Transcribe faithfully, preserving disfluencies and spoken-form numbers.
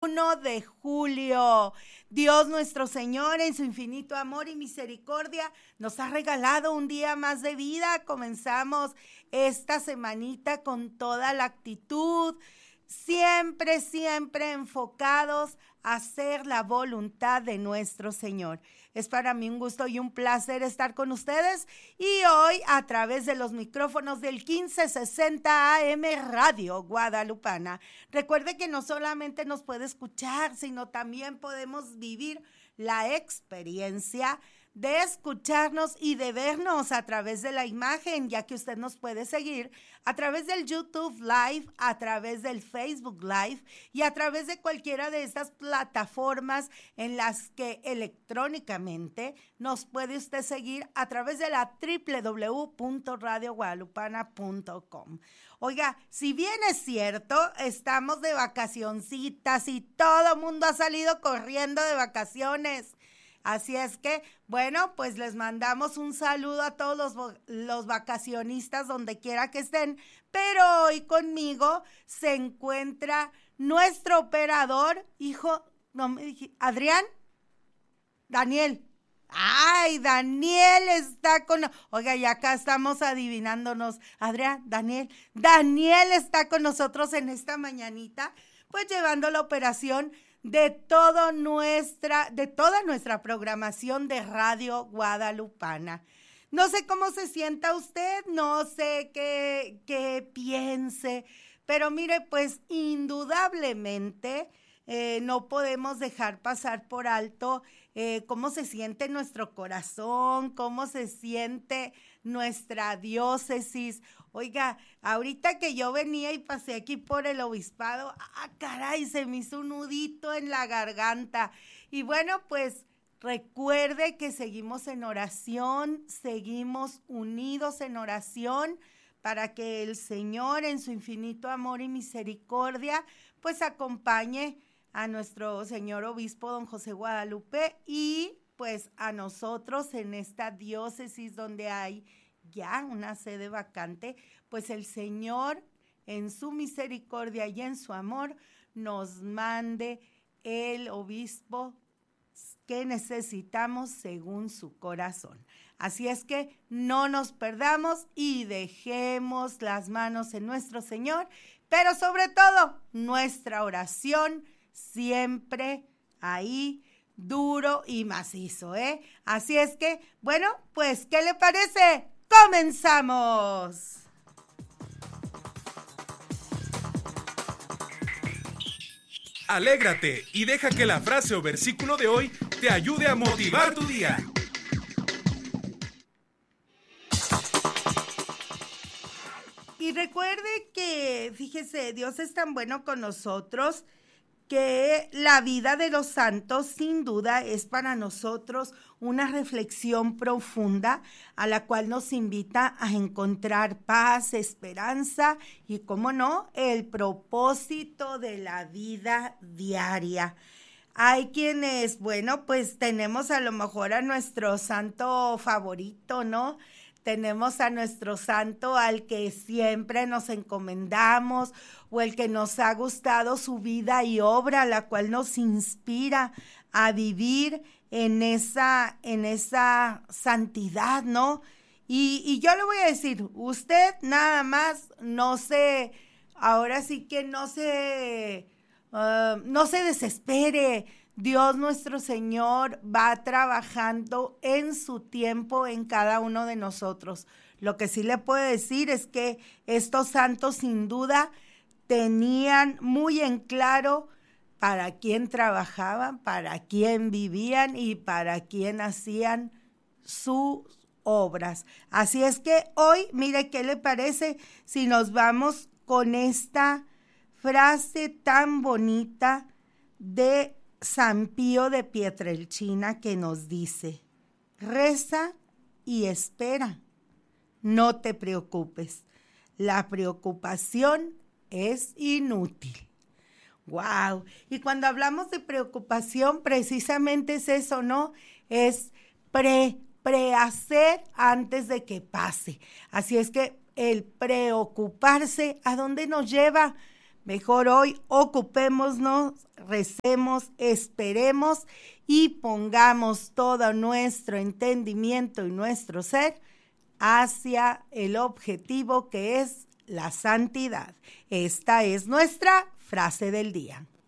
veintiuno de julio. Dios nuestro Señor, en su infinito amor y misericordia, nos ha regalado un día más de vida. Comenzamos esta semanita con toda la actitud, siempre, siempre enfocados a hacer la voluntad de nuestro Señor. Es para mí un gusto y un placer estar con ustedes y hoy a través de los micrófonos del quince sesenta A M Radio Guadalupana. Recuerde que no solamente nos puede escuchar, sino también podemos vivir la experiencia de escucharnos y de vernos a través de la imagen, ya que usted nos puede seguir a través del YouTube Live, a través del Facebook Live y a través de cualquiera de estas plataformas en las que electrónicamente nos puede usted seguir a través de la doble u doble u doble u punto radio guadalupana punto com. Oiga, si bien es cierto, estamos de vacacioncitas y todo mundo ha salido corriendo de vacaciones. Así es que, bueno, pues les mandamos un saludo a todos los, los vacacionistas donde quiera que estén, pero hoy conmigo se encuentra nuestro operador, hijo, no me dije, Adrián, Daniel. Ay, Daniel está con, oiga, ya acá estamos adivinándonos, Adrián, Daniel, Daniel está con nosotros en esta mañanita, pues llevando la operación de toda nuestra, de toda nuestra programación de Radio Guadalupana. No sé cómo se sienta usted, no sé qué, qué piense, pero mire, pues indudablemente eh, no podemos dejar pasar por alto eh, cómo se siente nuestro corazón, cómo se siente nuestra diócesis. Oiga, ahorita que yo venía y pasé aquí por el obispado, ah, caray, se me hizo un nudito en la garganta. Y bueno, pues recuerde que seguimos en oración, seguimos unidos en oración para que el Señor en su infinito amor y misericordia, pues acompañe a nuestro señor obispo don José Guadalupe y pues a nosotros en esta diócesis donde hay ya una sede vacante, pues el Señor en su misericordia y en su amor nos mande el obispo que necesitamos según su corazón. Así es que no nos perdamos y dejemos las manos en nuestro Señor, pero sobre todo nuestra oración siempre ahí duro y macizo, ¿eh? Así es que, bueno, pues, ¿qué le parece? ¡Comenzamos! Alégrate y deja que la frase o versículo de hoy te ayude a motivar tu día. Y recuerde que, fíjese, Dios es tan bueno con nosotros que la vida de los santos sin duda es para nosotros una reflexión profunda a la cual nos invita a encontrar paz, esperanza y, cómo no, el propósito de la vida diaria. Hay quienes, bueno, pues tenemos a lo mejor a nuestro santo favorito, ¿no? Tenemos a nuestro santo al que siempre nos encomendamos o el que nos ha gustado su vida y obra, la cual nos inspira a vivir en esa, en esa santidad, ¿no? Y, y yo le voy a decir, usted nada más no se, ahora sí que no se, uh, no se desespere. Dios nuestro Señor va trabajando en su tiempo en cada uno de nosotros. Lo que sí le puedo decir es que estos santos sin duda tenían muy en claro para quién trabajaban, para quién vivían y para quién hacían sus obras. Así es que hoy, mire qué le parece si nos vamos con esta frase tan bonita de San Pío de Pietrelcina que nos dice: reza y espera, no te preocupes, la preocupación es inútil. ¡Wow! Y cuando hablamos de preocupación, precisamente es eso, ¿no? Es pre, prehacer antes de que pase. Así es que el preocuparse, ¿a dónde nos lleva? Mejor hoy ocupémonos, recemos, esperemos y pongamos todo nuestro entendimiento y nuestro ser hacia el objetivo que es la santidad. Esta es nuestra frase del día.